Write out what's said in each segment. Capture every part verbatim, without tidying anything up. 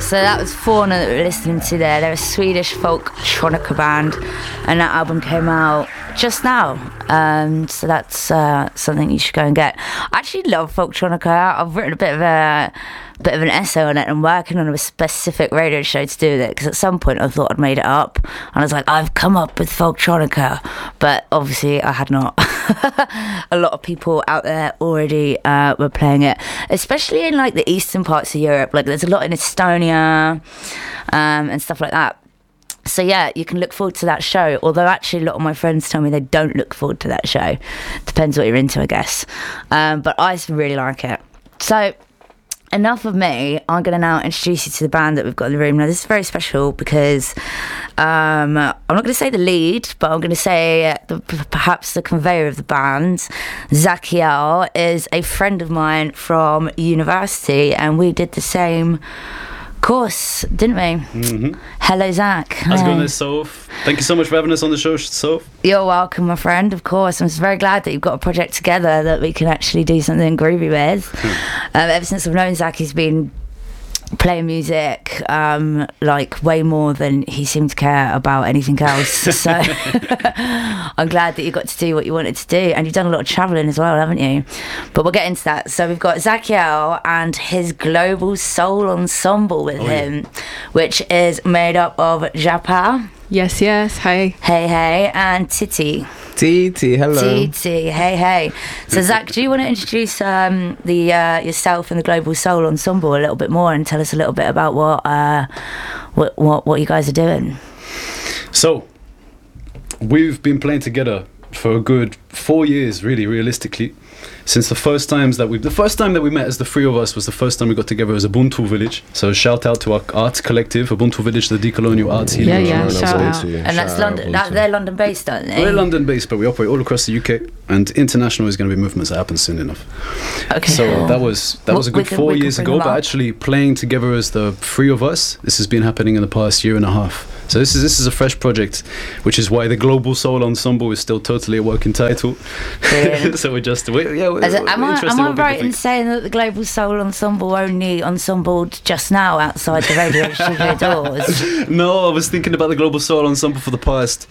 so that was Fauna that we were listening to there. They're a Swedish folk-tronica band, and that album came out just now. Um, so that's uh, something you should go and get. I actually love folk-tronica. I've written a bit of a bit of an essay on it. I'm working on a specific radio show to do with it, because at some point I thought I'd made it up, and I was like, I've come up with folk-tronica, but obviously I had not. A lot of people out there already uh, were playing it, especially in like the eastern parts of Europe. Like there's a lot in Estonia um, and stuff like that. So yeah, you can look forward to that show, although actually a lot of my friends tell me they don't look forward to that show. Depends what you're into, I guess. Um, but I really like it. So enough of me. I'm going to now introduce you to the band that we've got in the room. Now, this is very special because um, I'm not going to say the lead, but I'm going to say the, perhaps the conveyor of the band. Zakiel is a friend of mine from university, and we did the same course, didn't we? Mm-hmm. Hello, Zach. How's it going there, Soph? Thank you so much for having us on the show, Soph. You're welcome, my friend, of course. I'm very glad that you've got a project together that we can actually do something groovy with. um, ever since I've known Zach, he's been playing music um, like way more than he seemed to care about anything else. So I'm glad that you got to do what you wanted to do, and you've done a lot of travelling as well, haven't you? But we'll get into that. So we've got Zakiel and his Global Soul Ensemble with oh, him, yeah. which is made up of Japa. Yes, yes. Hey. Hey, hey. And Titi. Titi, hello. Titi, hey, hey. So, Zach, do you want to introduce um, the uh, yourself and the Global Soul Ensemble a little bit more, and tell us a little bit about what uh, what, what what you guys are doing? So, we've been playing together for a good four years, really, realistically. Since the first times that we, the first time that we met as the three of us was the first time we got together as Ubuntu Village. So shout out to our arts collective, Ubuntu Village, the decolonial arts healing. Yeah, yeah, shout out. And shout that's London. That, they're London based, aren't they? We're London based, but we operate all across the U K, and international is going to be movements that happen soon enough. Okay. So cool. that was that was a good can, four years ago. But up. actually playing together as the three of us, this has been happening in the past year and a half. So this is this is a fresh project, which is why the Global Soul Ensemble is still totally a working title. So we're just we, yeah. We're, As a, am we're I, am I right in saying that the Global Soul Ensemble only ensembled just now outside the radio studio doors? No, I was thinking about the Global Soul Ensemble for the past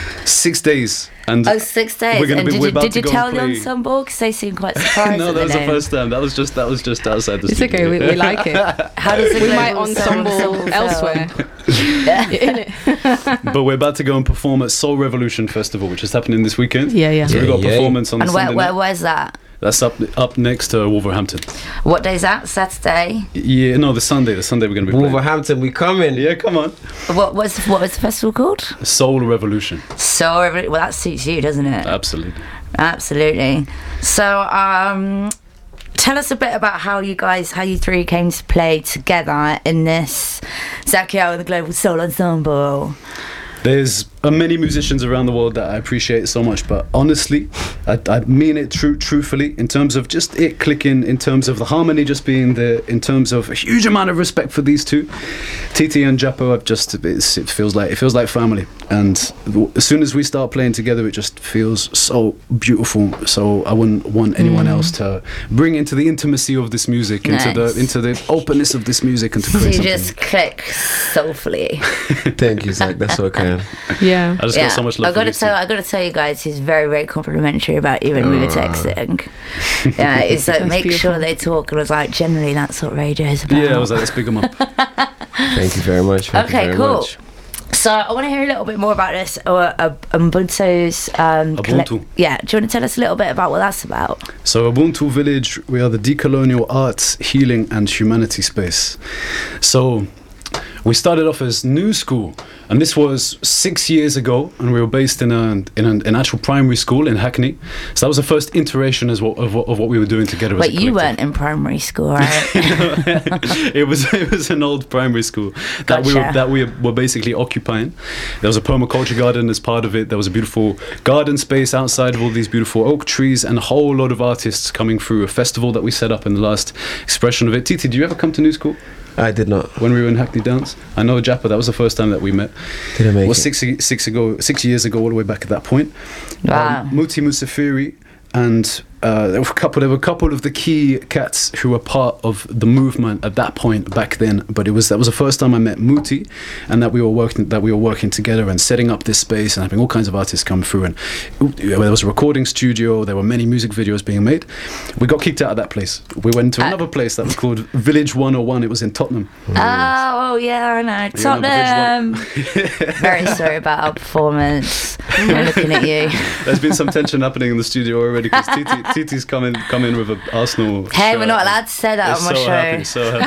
six days. And oh, six days. We're gonna and be, did we're you, about did to you go tell the play. ensemble? Because they seem quite surprised. No, that was the name. first time. That was just that was just outside the it's studio. okay, we, we like it. How does the we Global might Soul ensemble Ensemble elsewhere. Yeah. In it. But we're about to go and perform at Soul Revolution Festival, which is happening this weekend. Yeah, yeah. So yeah, we've got a yeah. performance on And Sunday where, where, night. where's that? That's up up next to Wolverhampton. What day's that? Saturday? Yeah, no, the Sunday. The Sunday we're going to be playing. Wolverhampton, we coming. Yeah, come on. What was what was the festival called? Soul Revolution. So, well, that suits you, doesn't it? Absolutely. Absolutely. So, um, tell us a bit about how you guys, how you three came to play together in this Zakiel and the Global Soul Ensemble. There's uh, many musicians around the world that I appreciate so much, but honestly, I, I mean it true, truthfully, in terms of just it clicking, in terms of the harmony just being there, in terms of a huge amount of respect for these two. Titi and Japo, I've just, it's, it feels like it feels like family, and as soon as we start playing together, it just feels so beautiful. So I wouldn't want anyone mm. else to bring into the intimacy of this music, nice. into the into the openness of this music, and to create so you something. just click soulfully. Thank you, Zach. That's so kind. Yeah, I just yeah. got so much love I got for to tell, I got to tell you guys, he's very, very complimentary about you when uh. we were texting. Yeah, it's like That's make beautiful. sure they talk. And I was like, generally, that's what radio is about. Yeah, I was like, let's pick them up. Thank you very much. Thank Okay, you very cool. Much. So I want to hear a little bit more about this. Uh, uh, Ubuntu's um, Ubuntu. colle- yeah, do you want to tell us a little bit about what that's about? So Ubuntu Village, we are the decolonial arts, healing and humanity space. So we started off as New School, and this was six years ago, and we were based in a in an, an actual primary school in Hackney. So that was the first iteration as what, of, what, of what we were doing together. But as a you collective. weren't in primary school, right? it was it was an old primary school that we were Gotcha. that we were basically occupying. There was a permaculture garden as part of it. There was a beautiful garden space outside of all these beautiful oak trees, and a whole lot of artists coming through. A festival that we set up in the last expression of it. Titi, did you ever come to New School? I did not. When we were in Hackney Downs, I know Japa. That was the first time that we met. Did I make it? Was it? six six ago, six years ago, all the way back at that point. Wow. Um, Muti Musafiri and uh, there were a couple. There were a couple of the key cats who were part of the movement at that point back then. But it was that was the first time I met Muti, and that we were working that we were working together and setting up this space and having all kinds of artists come through. And there was a recording studio. There were many music videos being made. We got kicked out of that place. We went to Uh, another place that was called Village one oh one. It was in Tottenham. Oh, yeah, I know. You remember Tottenham. Very sorry about our performance. I'm looking at you. There's been some tension happening in the studio already because Titi, Titi's come in, come in with an Arsenal. Hey, shirt. we're not allowed to say that It's on my so show. happy, so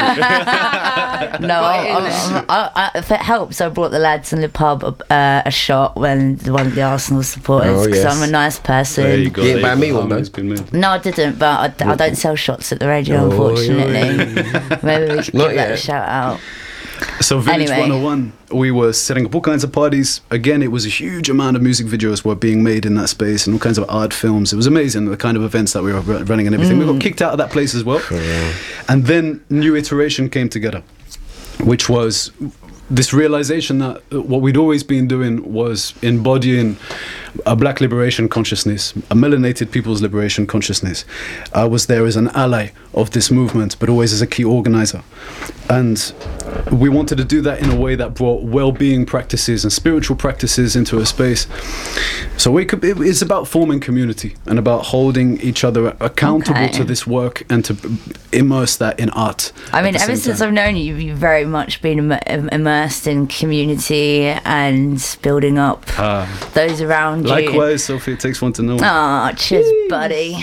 happy. No, I, I, I, I, if it helps, I brought the lads in the pub uh, a shot when one of the Arsenal supporters, Oh, because yes. I'm a nice person. There you go. You there didn't buy you me go. one, though? Harmony's been made. No, I didn't, but I, I don't sell shots at the radio, Oh, unfortunately. Maybe we should Not give that a yet. shout out. So Village Anyway. one oh one, we were setting up all kinds of parties. Again, it was a huge amount of music videos were being made in that space and all kinds of art films. It was amazing, the kind of events that we were ru- running and everything. We got kicked out of that place as well. And then New Iteration came together, which was this realization that uh, what we'd always been doing was embodying a black liberation consciousness, a melanated people's liberation consciousness. I was there as an ally of this movement, but always as a key organizer. And we wanted to do that in a way that brought well-being practices and spiritual practices into a space. So we could, it, it's about forming community and about holding each other accountable Okay. to this work and to immerse that in art. I at mean, the ever same since time. I've known you, you've very much been Im- im- immersed in community and building up Ah. those around you. Likewise, Sophie, it takes one to know. Oh, cheers, buddy.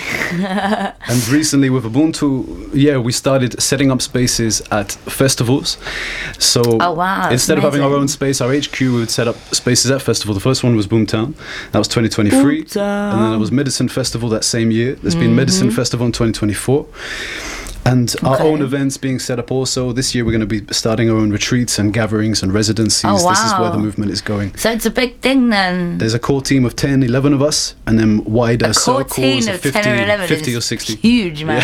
And recently with Ubuntu, yeah, we started setting up spaces at festivals. So Oh, wow, that's instead of having our amazing. own space, our H Q, we would set up spaces at festival. The first one was Boomtown. That was twenty twenty-three. Boomtown. And then there was Medicine Festival that same year. There's been Mm-hmm. Medicine Festival in twenty twenty-four. And our Okay. own events being set up also. This year we're going to be starting our own retreats and gatherings and residencies. Oh, This is where wow. the movement is going. So it's a big thing then. There's a core team of ten, eleven of us, and then wider A core circles team of of fifty, ten or eleven fifty is or sixty. huge, man.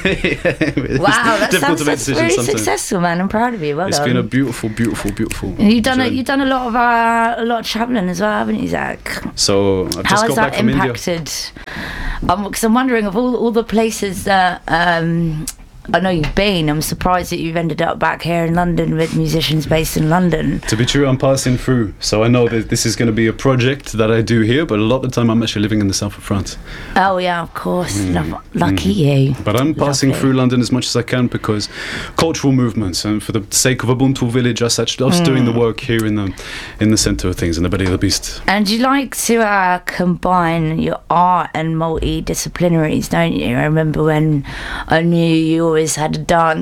It's Wow, that difficult sounds to make that's decisions really sometimes. successful, man. I'm proud of you. Well It's done. been a beautiful, beautiful, beautiful. And you've done a, journey. you've done a lot of uh, a lot of travelling as well, haven't you, Zach? So I've How just has got that back from India. impacted? Because I'm wondering of all all the places that um, I know you've been. I'm surprised that you've ended up back here in London with musicians based in London. To be true, I'm passing through, so I know that this is going to be a project that I do here. But a lot of the time, I'm actually living in the south of France. Oh yeah, of course. Mm. Lo- lucky you. But I'm passing Lovely. through London as much as I can because cultural movements, and for the sake of Ubuntu Village, us actually us doing the Mm. work here in the in the centre of things, in the belly of the beast. And you like to uh, combine your art and multidisciplinaries, don't you? I remember when I knew you always had a dancer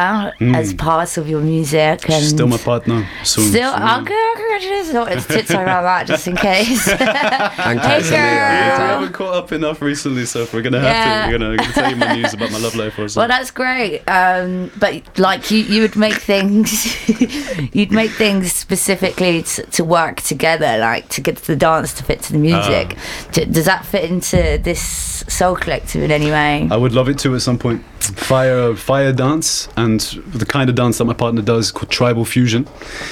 as part of your music. And She's still my partner. Soon. Still, soon. I'll go, just not as tits around that, just in case. Hang Hey, tight to me, hang Yeah, we girl. tight. haven't caught up enough recently, so we're gonna have Yeah. to. We're gonna, gonna tell you my news about my love life or Well, something. that's great. Um, but like you, you would make things, you'd make things specifically to, to work together, like to get the dance to fit to the music. D- does that fit into this soul collective in any way? I would love it to at some point. Fire, fire dance, and the kind of dance that my partner does called tribal fusion.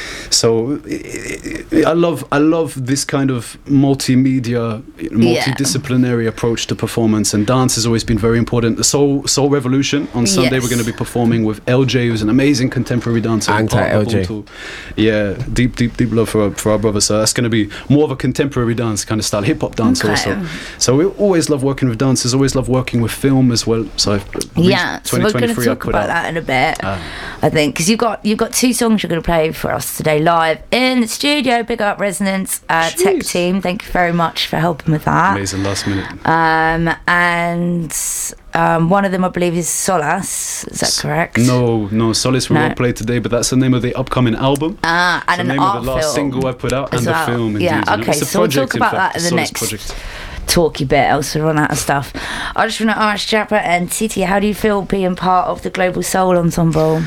So I I love, I love this kind of multimedia, multidisciplinary approach to performance, and dance has always been very important. The Soul Soul Revolution on Sunday, Yes. we're going to be performing with L J, who's an amazing contemporary dancer. Hang tight, part of L J. Ubuntu. Yeah, deep, deep, deep love for our, for our brother. So that's going to be more of a contemporary dance kind of style, hip hop dance Okay. also. So we always love working with dancers, always love working with film as well. So I've Yeah, so we're going to I talk put about out. that in a bit. Ah. I think because you've got you've got two songs you're going to play for us today live in the studio. Big up Resonance uh, Tech Jeez. Team. Thank you very much for helping with that. Amazing last minute. Um, and um, one of them I believe is Solace. Is that correct? No, no, Solace we No. won't play today, but that's the name of the upcoming album. Ah, It's and the an name art of the last film single I put out as and well. the film. Indeed, Yeah, you know. okay. It's a So we'll project, talk about in fact, that in the Solace next project. talky bit, else we run out of stuff. I just want to ask Jappa and Titi, how do you feel being part of the Global Soul Ensemble?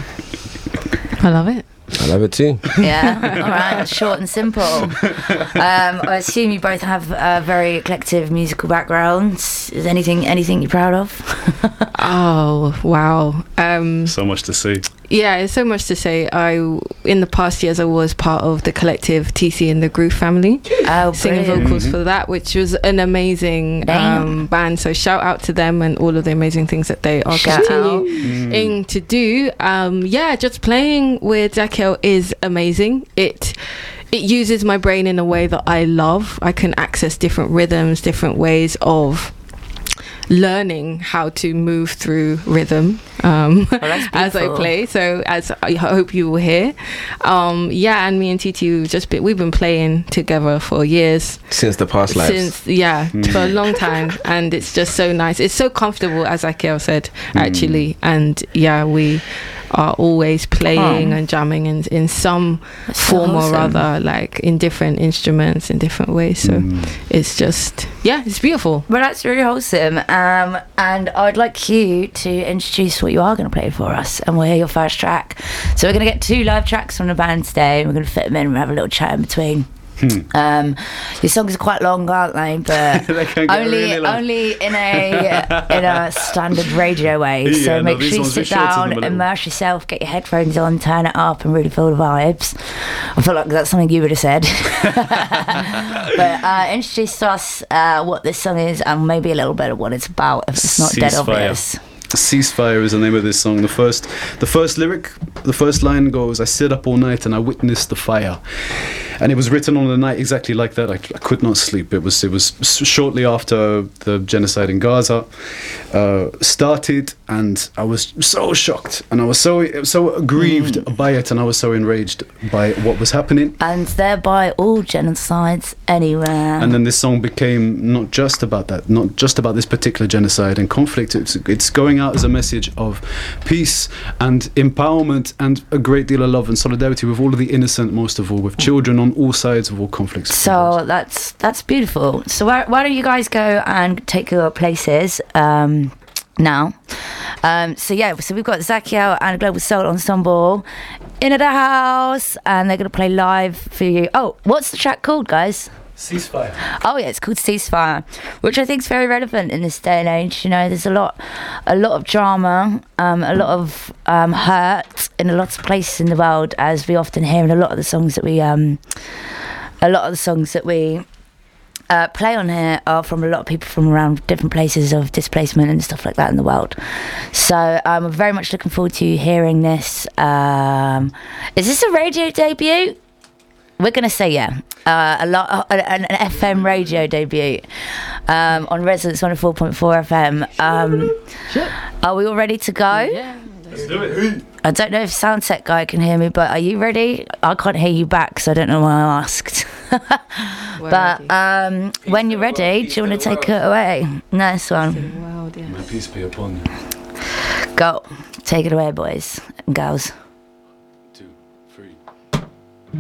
I love it. I love it too. Yeah, all right, that's short and simple. Um, I assume you both have uh, very eclectic musical backgrounds. Is anything anything you're proud of? Oh wow. Um, So much to see. yeah, it's so much to say. I, in the past years, I was part of the collective T C and the Groove family, Oh, singing brilliant. vocals for that, which was an amazing um, band. So shout out to them and all of the amazing things that they are Shout continuing to do. Um, yeah, just playing with Zakiel is amazing. It it uses my brain in a way that I love. I can access different rhythms, different ways of learning how to move through rhythm um, Oh, that's as I beautiful. play. So as I hope you will hear, um, yeah. And me and Titi, we've just been, we've been playing together for years. Since the past lives. Since yeah, for a long time, and it's just so nice. It's so comfortable, as Zakiel said, actually, and yeah, we are always playing Oh. and jamming in in some That's so form or wholesome. other, like in different instruments in different ways. So Mm. it's just yeah, it's beautiful. Well, that's really wholesome. Um, and I'd like you to introduce what you are going to play for us, and we'll hear your first track. So we're going to get two live tracks from the band today, and we're going to fit them in and have a little chat in between. Um, your songs are quite long, aren't they? But They can get only really long. only in a in a standard radio way. Yeah, So no, make these sure you ones, we sit shorten them down, a little. immerse yourself, get your headphones on, turn it up, and really feel the vibes. I feel like that's something you would have said. But uh, introduce to us uh, what this song is, and maybe a little bit of what it's about, if it's not dead Ceasefire. obvious. Ceasefire is the name of this song. The first, the first lyric, the first line goes, "I sit up all night and I witnessed the fire," and it was written on the night exactly like that. I, I could not sleep. It was, it was s- shortly after the genocide in Gaza uh, started, and I was so shocked, and I was so so aggrieved Mm. by it, and I was so enraged by what was happening. And thereby all genocides anywhere. And then this song became not just about that, not just about this particular genocide and conflict. It's, it's going out as a message of peace and empowerment and a great deal of love and solidarity with all of the innocent, most of all, with children on all sides of all conflicts. So that's that's beautiful. So why, why don't you guys go and take your places um, now? Um, so yeah, so we've got Zakiel and Global Soul Ensemble in the house, and they're going to play live for you. Oh, what's the track called, guys? Ceasefire. Oh yeah, it's called Ceasefire, which I think is very relevant in this day and age. You know, there's a lot, a lot of drama, um, a lot of um, hurt in a lot of places in the world, as we often hear in a lot of the songs that we, um, a lot of the songs that we uh, play on here are from a lot of people from around different places of displacement and stuff like that in the world. So um, I'm very much looking forward to hearing this. Um, is this a radio debut? We're going to say yeah. Uh, a lot, uh, an, an F M radio debut um, on Resonance one oh four point four F M. Um, are we all ready to go? Yeah. Let's do it. I don't know if sound tech guy can hear me, but are you ready? I can't hear you back, so I don't know why I asked. But um, when you're ready, do you want to take it away? Nice one. Wild, yeah. My peace be upon you. Go. Take it away, boys and girls. Two, three.